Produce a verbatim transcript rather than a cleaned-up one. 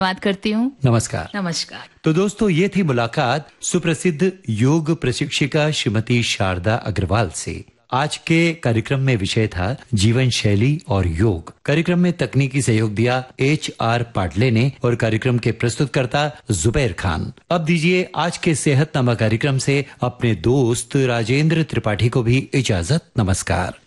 बात करती हूँ। नमस्कार। नमस्कार। तो दोस्तों, ये थी मुलाकात सुप्रसिद्ध योग प्रशिक्षिका श्रीमती शारदा अग्रवाल से। आज के कार्यक्रम में विषय था जीवन शैली और योग। कार्यक्रम में तकनीकी सहयोग दिया एच आर पाटले ने और कार्यक्रम के प्रस्तुतकर्ता जुबैर खान। अब दीजिए आज के सेहतनामा कार्यक्रम से अपने दोस्त राजेंद्र त्रिपाठी को भी इजाजत। नमस्कार।